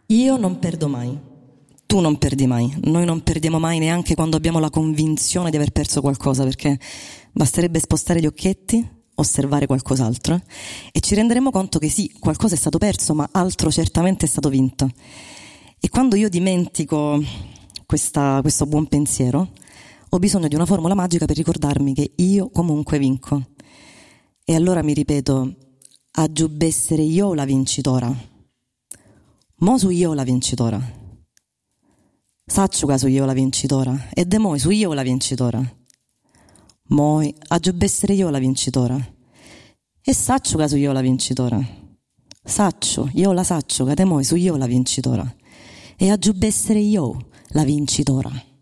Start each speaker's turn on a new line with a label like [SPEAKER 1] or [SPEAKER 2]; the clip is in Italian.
[SPEAKER 1] Io non perdo mai, tu non perdi mai, noi non perdiamo mai neanche quando abbiamo la convinzione di aver perso qualcosa, perché basterebbe spostare gli occhietti, osservare qualcos'altro e ci renderemo conto che sì, qualcosa è stato perso, ma altro certamente è stato vinto. E quando io dimentico questo buon pensiero, ho bisogno di una formula magica per ricordarmi che io comunque vinco. E allora mi ripeto, aggiù essere io la vincitora. Mo su io la vincitora. Saccio che su io la vincitora. E de moi su io la vincitora. Moi aggiù essere io la vincitora. E saccio che su io la vincitora. Saccio, io la saccio che de moi su io la vincitora. E aggiù essere io la vincitora.